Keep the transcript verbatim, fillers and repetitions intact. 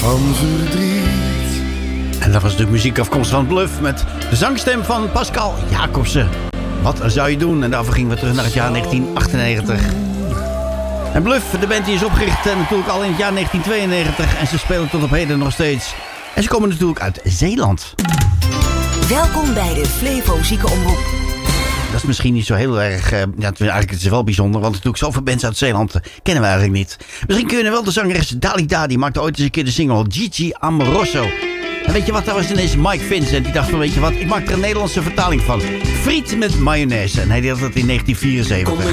van verdriet. En dat was de muziek afkomstig van Bluff met de zangstem van Pascal Jacobsen. Wat zou je doen? En daarvoor gingen we terug naar het jaar negentien achtennegentig. En Bluff, de band die is opgericht eh, natuurlijk al in het jaar negentien tweeënnegentig. En ze spelen tot op heden nog steeds. En ze komen natuurlijk uit Zeeland. Welkom bij de Flevo Ziekenomroep. Dat is misschien niet zo heel erg... Uh, ja, eigenlijk is het wel bijzonder, want natuurlijk zoveel bands uit Zeeland uh, kennen we eigenlijk niet. Misschien kun je wel de zangeres Dalida, die maakte ooit eens een keer de single Gigi Amoroso. En weet je wat, daar was ineens Mike Vincent. Die dacht van, weet je wat, ik maak er een Nederlandse vertaling van. Friet met mayonaise. En hij deed dat in negentien vierenzeventig.